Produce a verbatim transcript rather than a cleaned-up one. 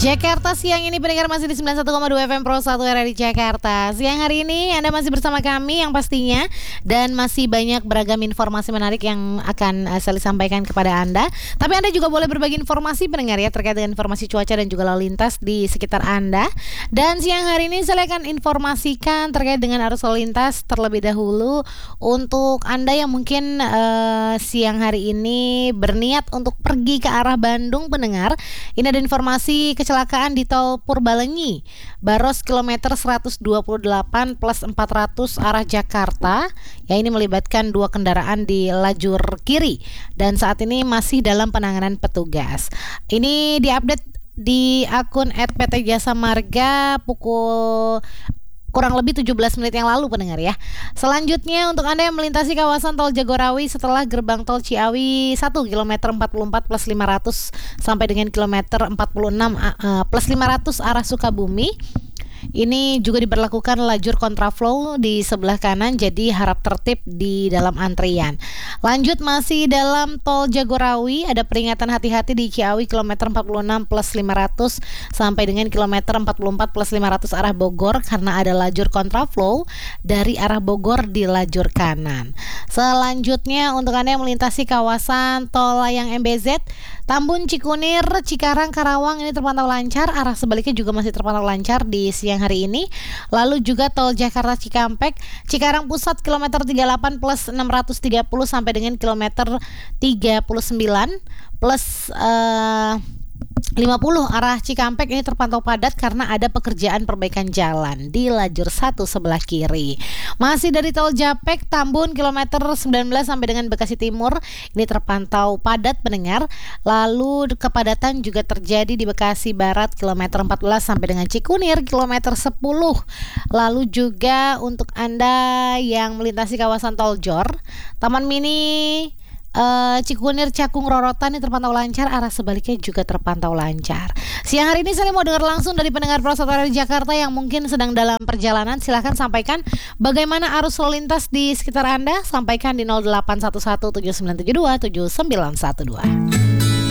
Jakarta siang ini pendengar masih di sembilan puluh satu koma dua F M Pro satu R R I Jakarta. Siang hari ini Anda masih bersama kami yang pastinya, dan masih banyak beragam informasi menarik yang akan uh, saya sampaikan kepada Anda. Tapi Anda juga boleh berbagi informasi pendengar ya, terkait dengan informasi cuaca dan juga lalu lintas di sekitar Anda. Dan siang hari ini saya akan informasikan terkait dengan arus lalu lintas terlebih dahulu untuk Anda yang mungkin uh, siang hari ini berniat untuk pergi ke arah Bandung pendengar. Ini ada informasi kecelakaan di tol Purbalenyi, Baros kilometer seratus dua puluh delapan plus empat ratus arah Jakarta. Ya, ini melibatkan dua kendaraan di lajur kiri dan saat ini masih dalam penanganan petugas. Ini diupdate di akun et pe te Jasa Marga pukul kurang lebih tujuh belas menit yang lalu pendengar ya. Selanjutnya untuk Anda yang melintasi kawasan tol Jagorawi setelah gerbang tol Ciawi satu kilometer empat puluh empat plus lima ratus sampai dengan kilometer empat puluh enam uh, plus lima ratus arah Sukabumi. Ini juga diberlakukan lajur kontraflow di sebelah kanan, jadi harap tertib di dalam antrian. Lanjut masih dalam tol Jagorawi, ada peringatan hati-hati di Ciawi kilometer empat puluh enam plus lima ratus sampai dengan kilometer empat puluh empat plus lima ratus arah Bogor karena ada lajur kontraflow dari arah Bogor di lajur kanan. Selanjutnya untuk Anda yang melintasi kawasan tol layang M B Z, Tambun, Cikunir, Cikarang, Karawang ini terpantau lancar, arah sebaliknya juga masih terpantau lancar di siang hari ini. Lalu juga tol Jakarta Cikampek, Cikarang Pusat kilometer tiga puluh delapan plus enam ratus tiga puluh sampai dengan kilometer tiga puluh sembilan plus uh, lima puluh arah Cikampek ini terpantau padat karena ada pekerjaan perbaikan jalan di lajur satu sebelah kiri. Masih dari tol Japek, Tambun kilometer sembilan belas sampai dengan Bekasi Timur ini terpantau padat pendengar. Lalu kepadatan juga terjadi di Bekasi Barat kilometer empat belas sampai dengan Cikunir kilometer sepuluh. Lalu juga untuk Anda yang melintasi kawasan tol Jor, Taman Mini Uh, Cikunir, Cakung, Rorotan ini terpantau lancar, arah sebaliknya juga terpantau lancar. Siang hari ini saya mau dengar langsung dari pendengar Pro satu R R I Jakarta yang mungkin sedang dalam perjalanan. Silahkan sampaikan bagaimana arus lalu lintas di sekitar Anda. Sampaikan di nol delapan satu satu tujuh sembilan tujuh dua tujuh sembilan satu dua.